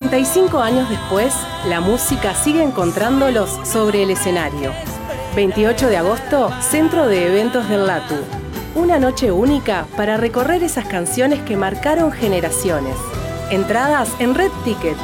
35 años después, la música sigue encontrándolos sobre el escenario. 28 de agosto, Centro de Eventos del Latu. Una noche única para recorrer esas canciones que marcaron generaciones. Entradas en Red Ticket.